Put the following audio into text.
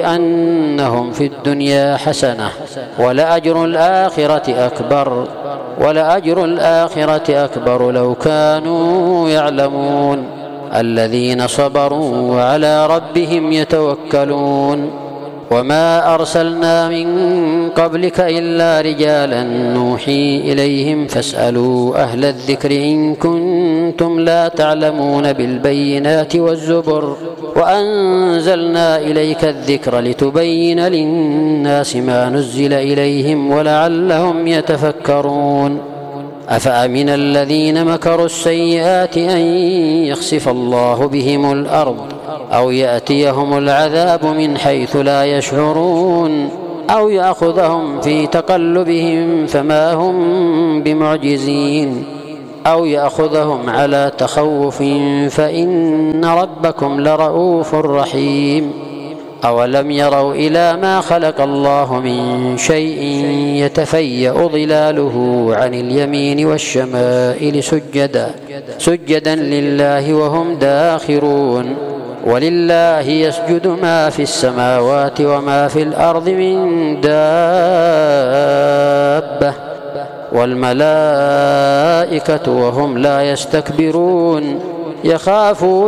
بأنهم في الدنيا حسنة ولأجر الآخرة أكبر لو كانوا يعلمون. الذين صبروا وعلى ربهم يتوكلون. وما أرسلنا من قبلك إلا رجالا نوحي إليهم فاسألوا أهل الذكر إن كنتم لا تعلمون بالبينات والزبر وأنزلنا إليك الذكر لتبين للناس ما نزل إليهم ولعلهم يتفكرون. أفأمن الذين مكروا السيئات أن يخسف الله بهم الأرض أو يأتيهم العذاب من حيث لا يشعرون أو يأخذهم في تقلبهم فما هم بمعجزين أو يأخذهم على تخوف فإن ربكم لرؤوف رحيم. أولم يروا إلى ما خلق الله من شيء يتفيأ ظلاله عن اليمين والشمائل سجدا لله وهم داخرون. ولله يسجد ما في السماوات وما في الأرض من دابة والملائكة وهم لا يستكبرون يخافون